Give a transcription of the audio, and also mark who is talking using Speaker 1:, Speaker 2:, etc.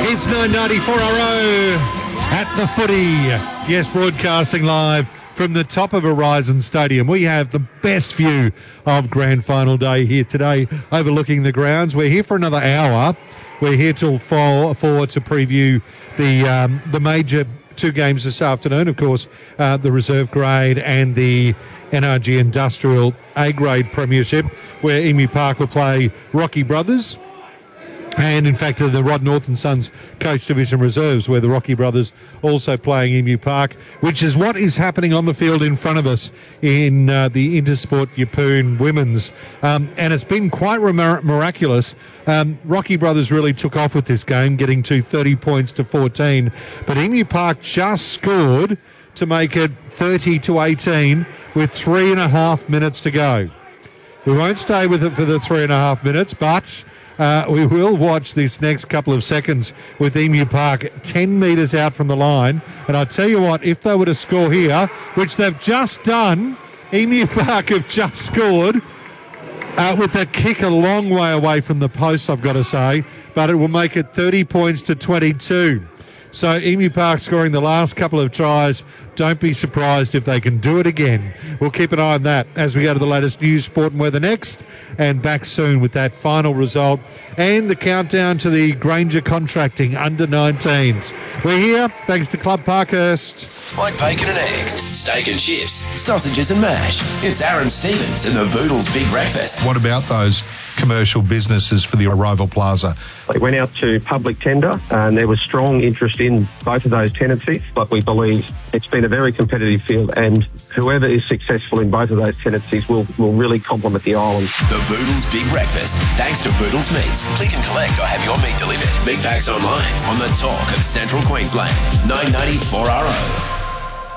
Speaker 1: It's 994RO at the footy. Yes, broadcasting live from the top of Horizon Stadium. We have the best view of Grand Final Day here today, overlooking the grounds. We're here for another hour. We're here till 4 to preview the major two games this afternoon. Of course, the reserve grade and the NRG Industrial A-grade premiership, where Emu Park will play Rocky Brothers. And, in fact, the Rod North and Sons Coach Division Reserves, where the Rocky Brothers also playing Emu Park, which is what is happening on the field in front of us in the Intersport Yeppoon Women's. And it's been quite miraculous. Rocky Brothers really took off with this game, getting to 30 points to 14. But Emu Park just scored to make it 30-18 with 3.5 minutes to go. We won't stay with it for the 3.5 minutes, but we will watch this next couple of seconds with Emu Park 10 metres out from the line. And I tell you what, if they were to score here, which they've just done, Emu Park have just scored with a kick a long way away from the post, I've got to say, but it will make it 30 points to 22. So Emu Park scoring the last couple of tries. Don't be surprised if they can do it again. We'll keep an eye on that as we go to the latest news, sport and weather next, and back soon with that final result and the countdown to the Granger Contracting under-19s. We're here thanks to Club Parkhurst.
Speaker 2: Like bacon and eggs, steak and chips, sausages and mash. It's Aaron Stevens and the Boodles Big Breakfast.
Speaker 3: What about those commercial businesses for the Arrival Plaza?
Speaker 4: It went out to public tender and there was strong interest in both of those tenancies, but we believe it's been a very competitive field and whoever is successful in both of those tenancies will really complement the island.
Speaker 2: The Boodles Big Breakfast, thanks to Boodles Meats. Click and collect or have your meat delivered. Big packs online on the talk of Central Queensland. 994RO.